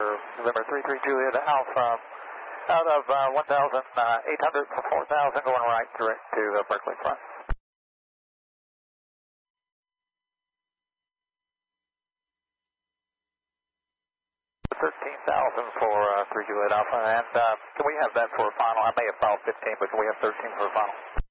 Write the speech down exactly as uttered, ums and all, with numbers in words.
November three three Juliet Alpha, out of uh, one thousand eight hundred for four thousand, going right direct to uh, Berkeley front. thirteen thousand for uh, three Juliet Alpha, and uh, can we have that for a final? I may have filed fifteen, but can we have thirteen for a final?